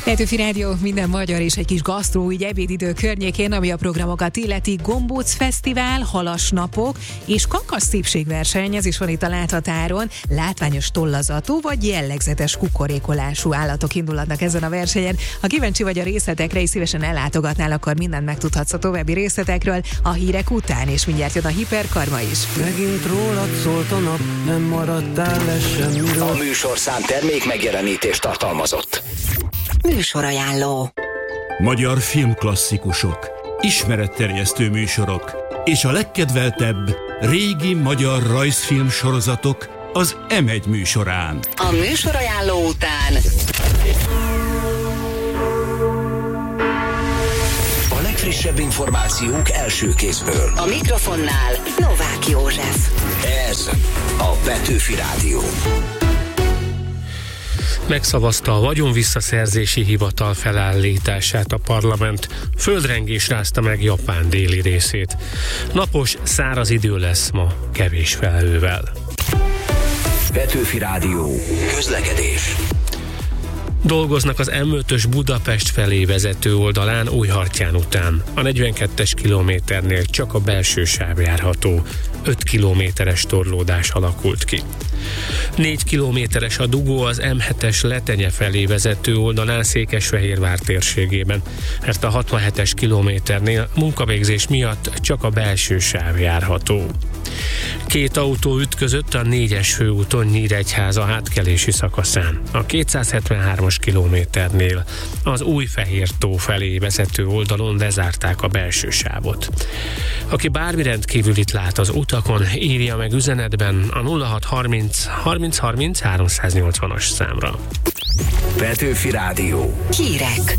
Petőfi Rádió, minden magyar és egy kis gasztró így ebédidő környékén, ami a programokat illeti. Gombóc Fesztivál, halasnapok és kakas szépségverseny, ez is van itt a láthatáron. Látványos tollazatú vagy jellegzetes kukorékolású állatok indulatnak ezen a versenyen. Ha kíváncsi vagy a részletekre és szívesen ellátogatnál, akkor mindent megtudhatsz a további részletekről a hírek után, és mindjárt jön a Hiperkarma is. Megint rólad szólt a nap, nem maradtál le semmiről. A műsorszám termék megjelenítést tartalmazott. Műsorajánló. Magyar filmklasszikusok, ismeretterjesztő műsorok és a legkedveltebb régi magyar rajzfilm sorozatok az M1 műsorán. A műsorajánló után A legfrissebb információk első kézből. a mikrofonnál Novák József. Ez a Petőfi Rádió. Megszavazta a vagyonvisszaszerzési hivatal felállítását a parlament. Földrengés rázta meg Japán déli részét. Napos, száraz idő lesz ma, kevés felhővel. Petőfi Rádió. Közlekedés. Dolgoznak az M5-ös Budapest felé vezető oldalán Újhartyán után. A 42-es kilométernél csak a belső sáv járható. 5 kilométeres torlódás alakult ki. 4 kilométeres a dugó az M7-es Letenye felé vezető oldalán Székesfehérvár térségében, mert a 67-es kilométernél munkavégzés miatt csak a belső sáv járható. 2 autó ütközött a 4-es főúton Nyíregyháza átkelési szakaszán. A 273-as kilométernél az Újfehértó felé vezető oldalon lezárták a belső sávot. Aki bármi rendkívülit lát az utakon, írja meg üzenetben a 0630 30 30 380-as számra. Petőfi Rádió. Hírek.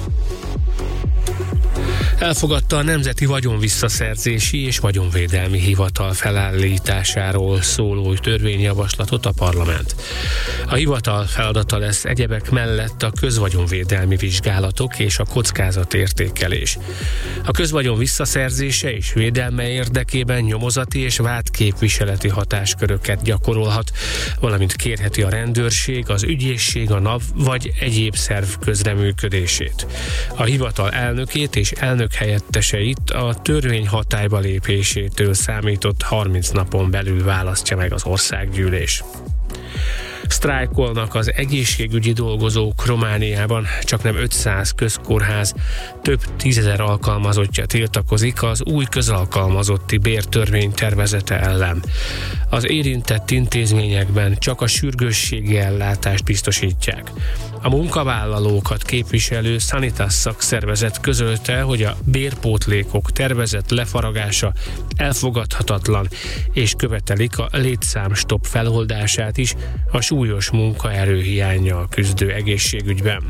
Elfogadta a Nemzeti Vagyonvisszaszerzési és Vagyonvédelmi Hivatal felállításáról szóló törvényjavaslatot a parlament. A hivatal feladata lesz egyebek mellett a közvagyonvédelmi vizsgálatok és a kockázatértékelés. A közvagyon visszaszerzése és védelme érdekében nyomozati és vádképviseleti hatásköröket gyakorolhat, valamint kérheti a rendőrség, az ügyészség, a NAV vagy egyéb szerv közreműködését. A hivatal elnökét és elnök helyetteseit a törvény hatályba lépésétől számított 30 napon belül választja meg az országgyűlés. Sztrájkolnak az egészségügyi dolgozók Romániában, csaknem 500 közkórház, több 10 000 alkalmazottja tiltakozik az új közalkalmazotti bértörvény tervezete ellen. Az érintett intézményekben csak a sürgősségi ellátást biztosítják. A munkavállalókat képviselő Sanitas szakszervezet közölte, hogy a bérpótlékok tervezett lefaragása elfogadhatatlan, és követelik a létszámstopp feloldását is a súlyos munkaerőhiánnyal küzdő egészségügyben.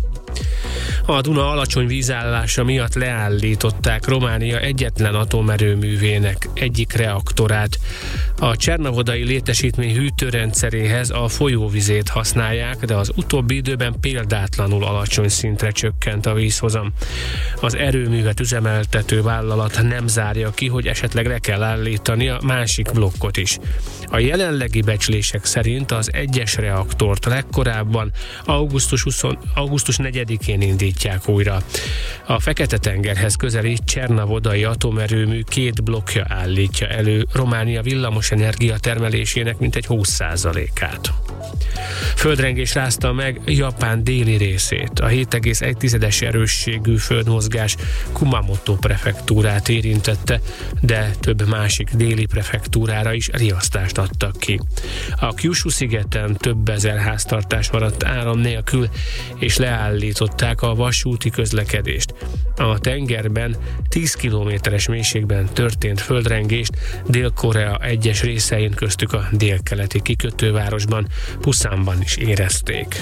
A Duna alacsony vízállása miatt leállították Románia egyetlen atomerőművének egyik reaktorát. A csernovodai létesítmény hűtőrendszeréhez a folyóvizét használják, de az utóbbi időben példátlanul alacsony szintre csökkent a vízhozam. Az erőművet üzemeltető vállalat nem zárja ki, hogy esetleg le kell állítani a másik blokkot is. A jelenlegi becslések szerint az egyes reaktort legkorábban augusztus 4-én indítják újra. A Fekete-tengerhez közeli csernovodai atomerőmű 2 blokkja állítja elő Románia villamosenergia termelésének mintegy 20%-át. Földrengés rázta meg Japán déli részét. A 7,1-es erősségű földmozgás Kumamoto prefektúrát érintette, de több másik déli prefektúrára is riasztást adtak ki. A Kyushu szigeten több ezer háztartás maradt áram nélkül, és leállították a vasúti közlekedést. A tengerben 10 kilométeres mélységben történt földrengést Dél-Korea egyes részein, köztük a délkeleti kikötővárosban, Puszánban is érezték.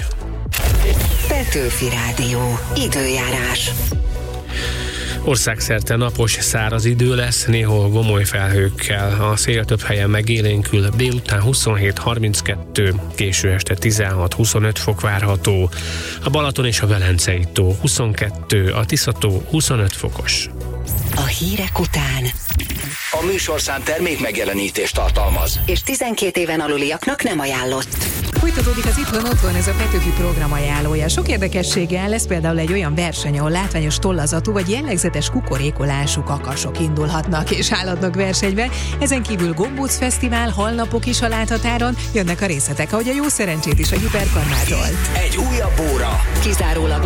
Petőfi Rádió. Időjárás. Országszerte napos, száraz idő lesz, néhol gomoly felhőkkel. A szél több helyen megélénkül, délután 27-32, késő este 16-25 fok várható. A Balaton és a Velencei-tó 22, a Tisza-tó 25 fokos. A hírek után A műsorszám termék megjelenítést tartalmaz. És 12 éven aluliaknak nem ajánlott. Folytatódik az Itthon-otthon, ez a Petőfi program ajánlója. Sok érdekességgel lesz például egy olyan verseny, ahol látványos tollazatú vagy jellegzetes kukorékolású kakasok indulhatnak és állhatnak versenybe. Ezen kívül Gombóc Fesztivál, halnapok is a láthatáron, jönnek a részletek, ahogy a jó szerencsét is a Hiperkarmától. Egy újabb óra. Kizárólag